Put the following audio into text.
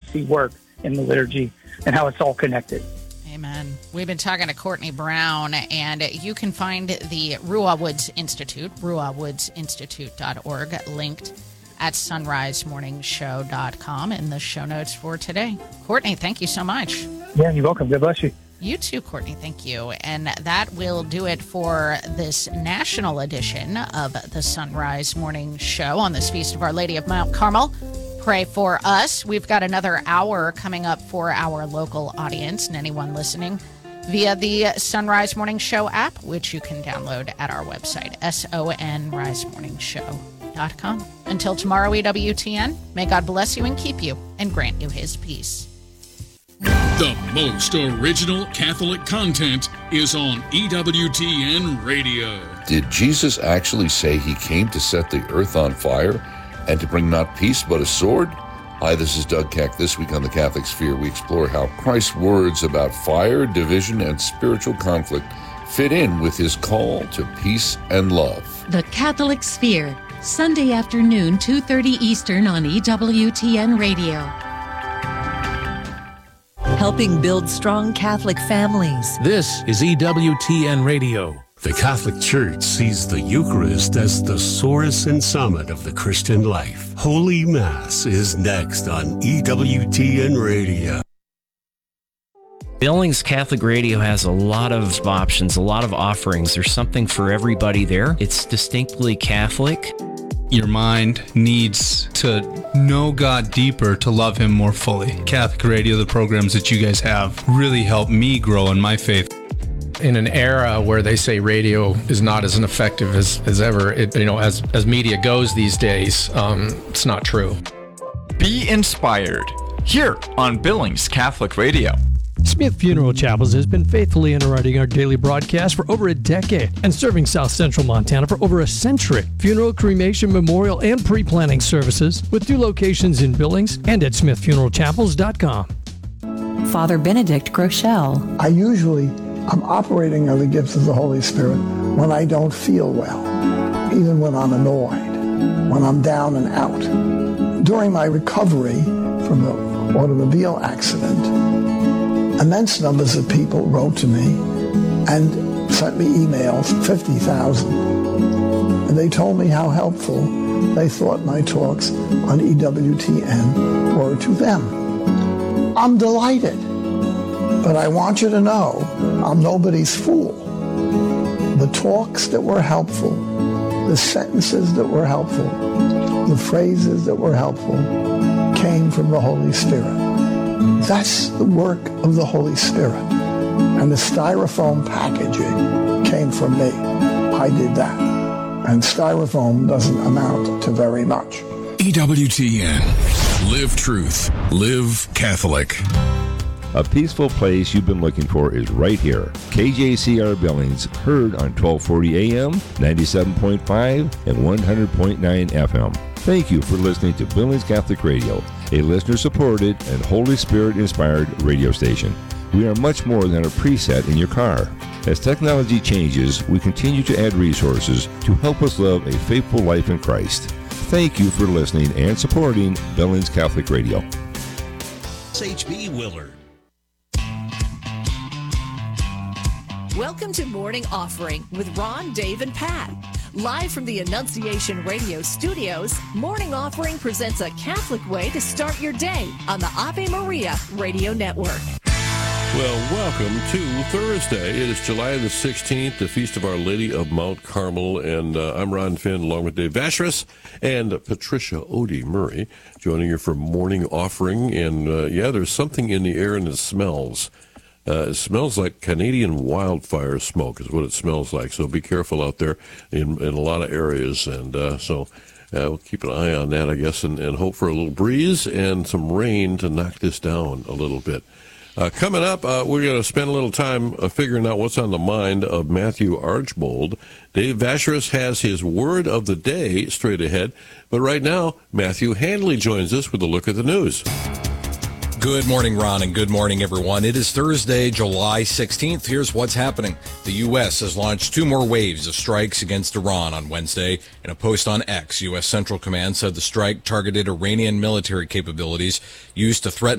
see work in the liturgy and how it's all connected. Amen. We've been talking to Courtney Brown, and you can find the Ruah Woods Institute, ruahwoodsinstitute.org, linked at sunrisemorningshow.com in the show notes for today. Courtney, thank you so much. Yeah, you're welcome. God bless you. You too, Courtney. Thank you. And that will do it for this national edition of the Sunrise Morning Show on this Feast of Our Lady of Mount Carmel. Pray for us. We've got another hour coming up for our local audience and anyone listening via the Sunrise Morning Show app, which you can download at our website, sonrisemorningshow.com. Until tomorrow, EWTN, may God bless you and keep you and grant you his peace. The most original Catholic content is on EWTN Radio. Did Jesus actually say he came to set the earth on fire and to bring not peace but a sword? Hi, this is Doug Keck. This week on The Catholic Sphere, we explore how Christ's words about fire, division, and spiritual conflict fit in with his call to peace and love. The Catholic Sphere, Sunday afternoon, 2:30 Eastern on EWTN Radio. Helping build strong Catholic families. This is EWTN Radio. The Catholic Church sees the Eucharist as the source and summit of the Christian life. Holy Mass is next on EWTN Radio. Billings Catholic Radio has a lot of options, a lot of offerings. There's something for everybody there. It's distinctly Catholic. Your mind needs to know God deeper to love him more fully. Catholic Radio, the programs that you guys have, really help me grow in my faith. In an era where they say radio is not as effective as ever, as media goes these days, it's not true. Be inspired here on Billings Catholic Radio. Smith Funeral Chapels has been faithfully underwriting our daily broadcast for over a decade and serving South Central Montana for over a century. Funeral, cremation, memorial, and pre-planning services with 2 locations in Billings and at smithfuneralchapels.com. Father Benedict Groeschel. I'm operating on the gifts of the Holy Spirit when I don't feel well, even when I'm annoyed, when I'm down and out. During my recovery from the automobile accident, immense numbers of people wrote to me and sent me emails, 50,000. And they told me how helpful they thought my talks on EWTN were to them. I'm delighted. But I want you to know I'm nobody's fool. The talks that were helpful, the sentences that were helpful, the phrases that were helpful came from the Holy Spirit. That's the work of the Holy Spirit. And the styrofoam packaging came from me. I did that. And styrofoam doesn't amount to very much. EWTN. Live truth. Live Catholic. A peaceful place you've been looking for is right here. KJCR Billings, heard on 1240 AM, 97.5, and 100.9 FM. Thank you for listening to Billings Catholic Radio, a listener-supported and Holy Spirit-inspired radio station. We are much more than a preset in your car. As technology changes, we continue to add resources to help us live a faithful life in Christ. Thank you for listening and supporting Billings Catholic Radio. H.B. Willard. Welcome to Morning Offering with Ron, Dave, and Pat. Live from the Annunciation Radio studios, Morning Offering presents a Catholic way to start your day on the Ave Maria Radio Network. Well, welcome to Thursday. It is July the 16th, the Feast of Our Lady of Mount Carmel, and I'm Ron Finn along with Dave Vacheris and Patricia Odie Murray joining you for Morning Offering. And there's something in the air and it smells. It smells like Canadian wildfire smoke is what it smells like. So be careful out there in a lot of areas. And we'll keep an eye on that, I guess, and hope for a little breeze and some rain to knock this down a little bit. Coming up, we're going to spend a little time figuring out what's on the mind of Matthew Archbold. Dave Vacheris has his word of the day straight ahead. But right now, Matthew Handley joins us with a look at the news. Good morning, Ron, and good morning, everyone. It is Thursday, July 16th. Here's what's happening. The U.S. has launched 2 more waves of strikes against Iran on Wednesday. In a post on X, U.S. Central Command said the strike targeted Iranian military capabilities used to threaten